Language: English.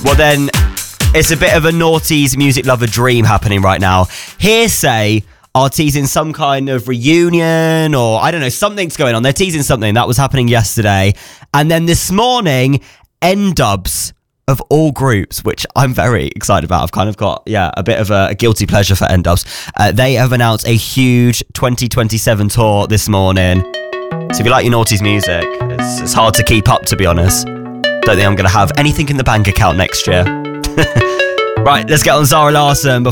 Well then, it's a bit of a Naughty's music lover dream happening right now. Hearsay are teasing some kind of reunion, or I don't know, something's going on. They're teasing something that was happening yesterday. And then this morning, N-Dubz, of all groups, which I'm very excited about. I've kind of got, a bit of a guilty pleasure for N-Dubz. They have announced a huge 2027 tour this morning. So if you like your Naughty's music, it's hard to keep up, to be honest. Don't think I'm going to have anything in the bank account next year. Right, let's get on Zara Larsson before